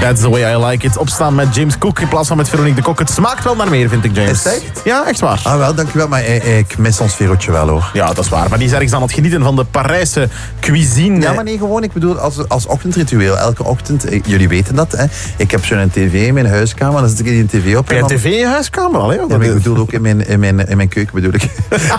That's the way I like it. Opstaan met James Cook in plaats van met Veronique de Kok. Het smaakt wel naar meer, vind ik, James. Is het echt? Ja, echt waar. Ah, wel, dankjewel. Maar ik mis ons Verootje wel, hoor. Ja, dat is waar. Maar die is ergens aan het genieten van de Parijse cuisine. Ja, maar nee, gewoon, ik bedoel, als ochtendritueel. Elke ochtend, jullie weten dat, hè. Ik heb zo'n tv in mijn huiskamer, dan zet ik die tv op. Heb je een tv in je huiskamer? Allee, ja, maar ik bedoel ook in mijn keuken, bedoel ik.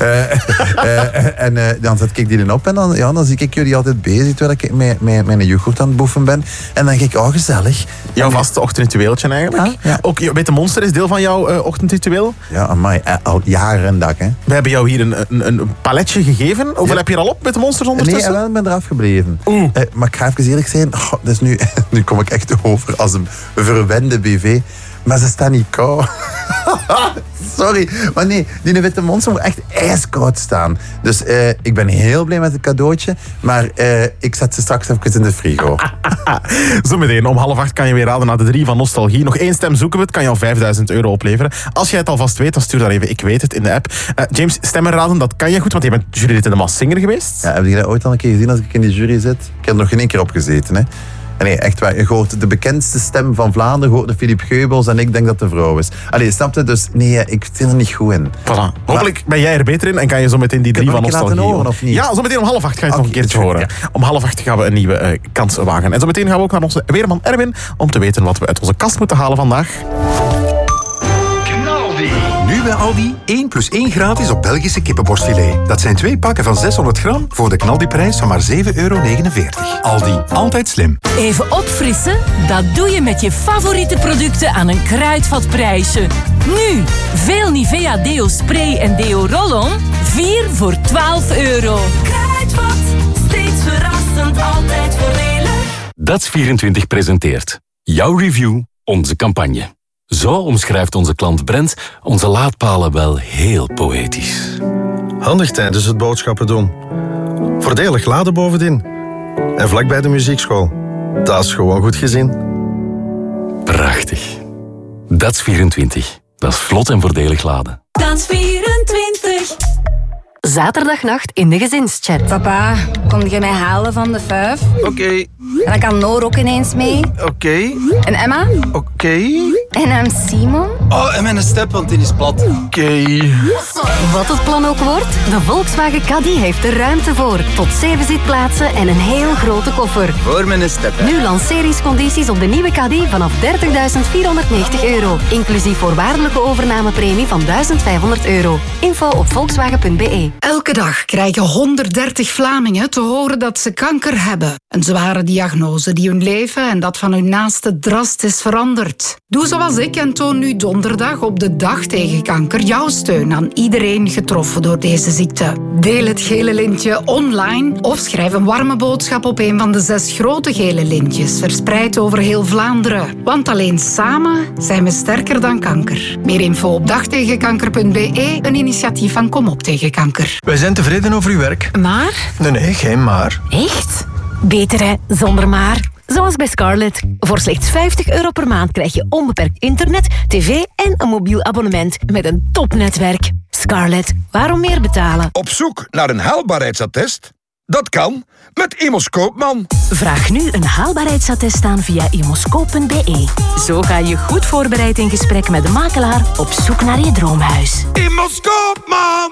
En dan zet ik die in op en dan zie ik jullie altijd bezig, terwijl ik met mijn yoghurt aan het boeven ben. En dan denk ik, gezellig. Jouw vaste ochtendritueeltje eigenlijk. Ja. Ook Witte Monster is deel van jouw ochtendritueel. Ja, amai, al jaren en dag, hè. We hebben jou hier een paletje gegeven. Hoeveel heb je er al op met de Monsters ondertussen? Nee, ik ben eraf gebleven. Maar ik ga even eerlijk zijn, dus nu kom ik echt over als een verwende BV. Maar ze staan niet koud. Sorry, maar nee, die Witte Monster moet echt ijskoud staan. Dus ik ben heel blij met het cadeautje, maar ik zet ze straks even in de frigo. Zometeen om 7:30 kan je weer raden naar de 3 van Nostalgie. Nog 1 stem zoeken we, het kan jou €5.000 opleveren. Als jij het alvast weet, dan stuur daar even, ik weet het, in de app. James, stemmen raden, dat kan je goed, want je bent jurylid in de Masked Singer geweest. Ja, heb je dat ooit al een keer gezien als ik in die jury zit? Ik heb er nog geen één keer op gezeten, hè. Nee, echt waar. Je hoort de bekendste stem van Vlaanderen, hoort de Philippe Geubels en ik denk dat de vrouw is. Allee, snap je? Dus nee, ik zit er niet goed in. Voilà. Hopelijk ben jij er beter in en kan je zo meteen die 3 van Nostalgie horen, of niet? Ja, zo meteen om 7:30 ga je het nog een keertje horen. Ja. Om 7:30 gaan we een nieuwe kans wagen. En zo meteen gaan we ook naar onze weerman Erwin om te weten wat we uit onze kast moeten halen vandaag. Nu bij Aldi 1 + 1 gratis op Belgische kippenborstfilet. Dat zijn 2 pakken van 600 gram voor de knaldiprijs van maar €7,49. Aldi, altijd slim. Even opfrissen? Dat doe je met je favoriete producten aan een kruidvatprijsje. Nu, veel Nivea Deo Spray en Deo Roll-On, 4 voor €12. Kruidvat, steeds verrassend, altijd voordelig. Dats24 presenteert jouw review, onze campagne. Zo omschrijft onze klant Brent onze laadpalen wel heel poëtisch. Handig tijdens het boodschappen doen. Voordelig laden bovendien. En vlakbij de muziekschool. Dat is gewoon goed gezien. Prachtig. Dats24. Dat is vlot en voordelig laden. Dats24. Zaterdagnacht in de gezinschat. Papa, kom je mij halen van de 5? Oké. En dan kan Noor ook ineens mee. Oké. En Emma? Oké. En Simon? Oh, en mijn step, want die is plat. Oké. Wat het plan ook wordt, de Volkswagen Caddy heeft er ruimte voor. Tot 7 zitplaatsen en een heel grote koffer. Voor mijn step. Nu lanceringscondities op de nieuwe Caddy vanaf €30.490. Inclusief voorwaardelijke overnamepremie van €1.500. Info op volkswagen.be. Elke dag krijgen 130 Vlamingen te horen dat ze kanker hebben. Een zware diagnose die hun leven en dat van hun naasten drastisch verandert. Doe zoals ik en toon nu donderdag op de Dag tegen Kanker jouw steun aan iedereen getroffen door deze ziekte. Deel het gele lintje online of schrijf een warme boodschap op een van de 6 grote gele lintjes verspreid over heel Vlaanderen. Want alleen samen zijn we sterker dan kanker. Meer info op dagtegenkanker.be, een initiatief van Kom op tegen kanker. Wij zijn tevreden over uw werk. Maar? Nee, geen maar. Echt? Beter hè, zonder maar. Zoals bij Scarlett. Voor slechts €50 per maand krijg je onbeperkt internet, tv en een mobiel abonnement met een topnetwerk. Scarlett, waarom meer betalen? Op zoek naar een haalbaarheidsattest? Dat kan met Imos Koopman. Vraag nu een haalbaarheidsattest aan via imoscoop.be. Zo ga je goed voorbereid in gesprek met de makelaar op zoek naar je droomhuis. Imos Koopman!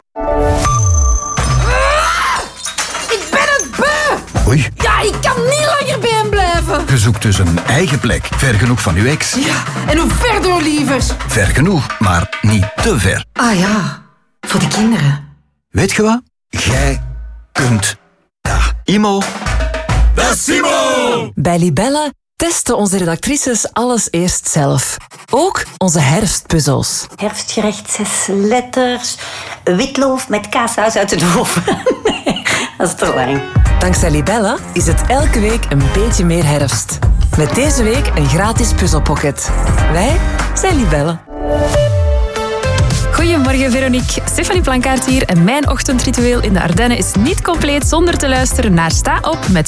Ik ben het beu! Oei. Ja, ik kan niet langer bij hem blijven. Je zoekt dus een eigen plek, ver genoeg van uw ex. Ja, en hoe verder liever? Ver genoeg, maar niet te ver. Ah ja, voor de kinderen. Weet je wat? Jij kunt dat. Imo. Dat is Imo! Bij Libelle testen onze redactrices alles eerst zelf. Ook onze herfstpuzzels. Herfstgerecht 6 letters. Witloof met kaassaus uit de oven. Nee, dat is te lang. Dankzij Libelle is het elke week een beetje meer herfst. Met deze week een gratis puzzelpocket. Wij zijn Libelle. Goedemorgen Veronique, Stefanie Plankaert hier en mijn ochtendritueel in de Ardennen is niet compleet zonder te luisteren naar Sta op met